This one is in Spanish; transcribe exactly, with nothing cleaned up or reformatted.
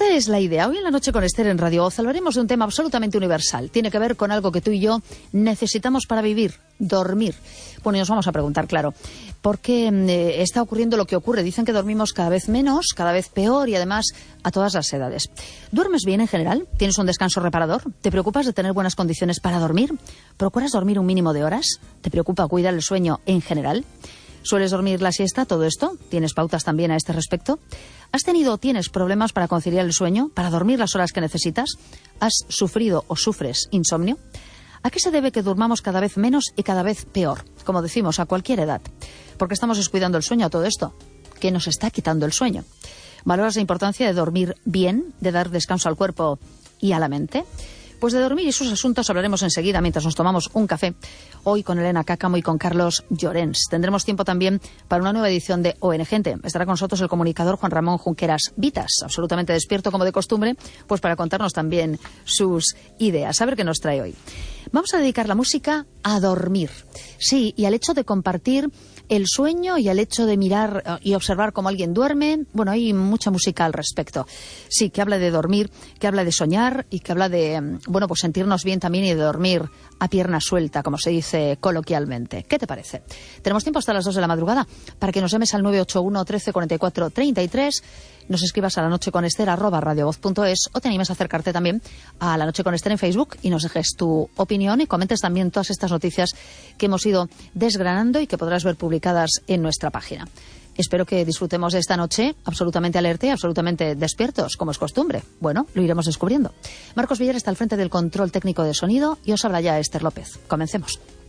Esta es la idea. Hoy en la noche con Esther en Radio Voz hablaremos de un tema absolutamente universal. Tiene que ver con algo que tú y yo necesitamos para vivir, dormir. Bueno, y nos vamos a preguntar, claro, ¿por qué eh, está ocurriendo lo que ocurre? Dicen que dormimos cada vez menos, cada vez peor y además a todas las edades. ¿Duermes bien en general? ¿Tienes un descanso reparador? ¿Te preocupas de tener buenas condiciones para dormir? ¿Procuras dormir un mínimo de horas? ¿Te preocupa cuidar el sueño en general? ¿Sueles dormir la siesta? ¿Todo esto? ¿Tienes pautas también a este respecto? ¿Has tenido o tienes problemas para conciliar el sueño, para dormir las horas que necesitas? ¿Has sufrido o sufres insomnio? ¿A qué se debe que durmamos cada vez menos y cada vez peor? Como decimos, a cualquier edad. ¿Por qué estamos descuidando el sueño a todo esto? ¿Qué nos está quitando el sueño? ¿Valoras la importancia de dormir bien, de dar descanso al cuerpo y a la mente? Pues de dormir y sus asuntos hablaremos enseguida mientras nos tomamos un café. Hoy con Elena Cácamo y con Carlos Llorens. Tendremos tiempo también para una nueva edición de O N Gente. Estará con nosotros el comunicador Juan Ramón Junqueras Vitas, absolutamente despierto como de costumbre, pues para contarnos también sus ideas. A ver qué nos trae hoy. Vamos a dedicar la música a dormir. Sí, y al hecho de compartir el sueño y al hecho de mirar y observar cómo alguien duerme. Bueno, hay mucha música al respecto. Sí, que habla de dormir, que habla de soñar y que habla de, bueno, pues sentirnos bien también y de dormir a pierna suelta, como se dice coloquialmente. ¿Qué te parece? Tenemos tiempo hasta las dos de la madrugada para que nos llames al nueve ocho uno, trece, cuarenta y cuatro, treinta y tres, nos escribas a la noche con Esther arroba radiovoz punto es o te animes a acercarte también a La Noche con Esther en Facebook y nos dejes tu opinión y comentes también todas estas noticias que hemos ido desgranando y que podrás ver publicadas en nuestra página. Espero que disfrutemos de esta noche absolutamente alerta y absolutamente despiertos, como es costumbre. Bueno, lo iremos descubriendo. Marcos Villar está al frente del control técnico de sonido y os habla ya Esther López. Comencemos.